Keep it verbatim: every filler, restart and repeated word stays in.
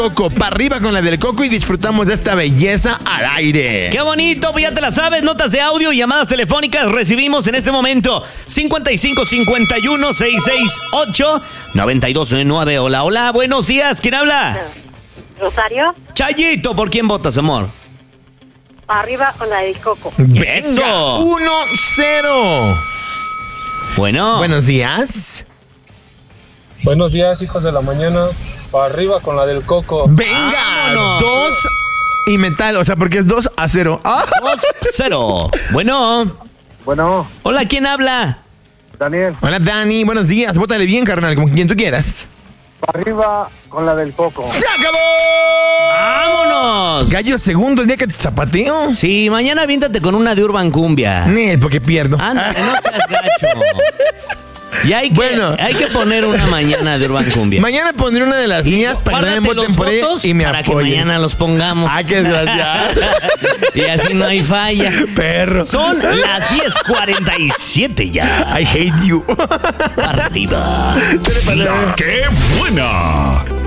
Coco, para arriba con la del Coco y disfrutamos de esta belleza al aire. ¡Qué bonito! Pues ya te la sabes, notas de audio y llamadas telefónicas recibimos en este momento. cincuenta y cinco cincuenta y uno sesenta y seis ocho noventa y dos nueve. Hola, hola, buenos días, ¿quién habla? Rosario. Chayito, ¿por quién votas, amor? Arriba con la del Coco. ¡Eso! uno cero. Bueno. Buenos días. Buenos días, hijos de la mañana. Para arriba con la del Coco. Venga, ¡Vámonos! dos y metal, o sea, porque es dos a cero. ¡Ah! dos cero. Bueno. Bueno, Hola, ¿quién habla? Daniel. Hola, Dani, buenos días. Bótale bien, carnal, como quien tú quieras. Para arriba con la del Coco. ¡Se acabó! ¡Vámonos! Gallo, segundo el día que te zapateo. Sí, mañana aviéntate con una de Urban Cumbia. Nel, porque pierdo. Ándale, no seas gacho. Y hay que, Bueno. hay que poner una mañana de Urban Cumbia. Mañana pondré una de las mías para que Guárdate también voten los por ella votos y me para apoyen. que mañana los pongamos. ¡Ah, qué desgraciado! Y así no hay falla. Perro. Son las diez cuarenta y siete ya. I hate you. Arriba. La que buena.